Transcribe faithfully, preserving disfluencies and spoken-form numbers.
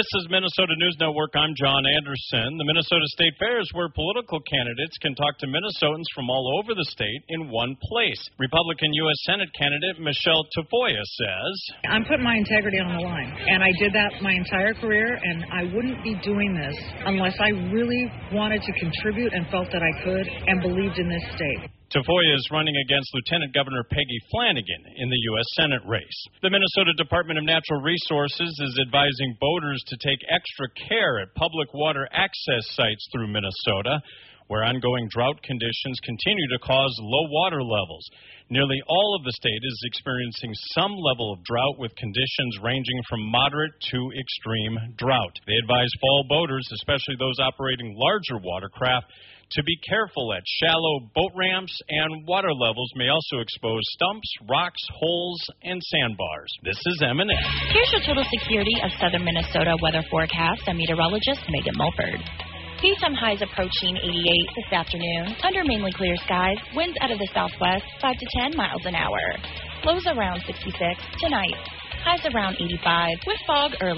This is Minnesota News Network. I'm John Anderson. The Minnesota State Fair is where political candidates can talk to Minnesotans from all over the state in one place. Republican U S Senate candidate Michelle Tafoya says, I'm putting my integrity on the line, and I did that my entire career, and I wouldn't be doing this unless I really wanted to contribute and felt that I could and believed in this state. Tafoya is running against Lieutenant Governor Peggy Flanagan in the U S Senate race. The Minnesota Department of Natural Resources is advising boaters to take extra care at public water access sites through Minnesota, where ongoing drought conditions continue to cause low water levels. Nearly all of the state is experiencing some level of drought, with conditions ranging from moderate to extreme drought. They advise fall boaters, especially those operating larger watercraft, to be careful at shallow boat ramps, and water levels may also expose stumps, rocks, holes, and sandbars. This is M and A. Here's your total security of southern Minnesota weather forecast. I'm meteorologist Megan Mulford. Daytime highs approaching eighty-eight this afternoon. Under mainly clear skies, winds out of the southwest, five to ten miles an hour. Lows around sixty-six tonight. Highs around eighty-five with fog early.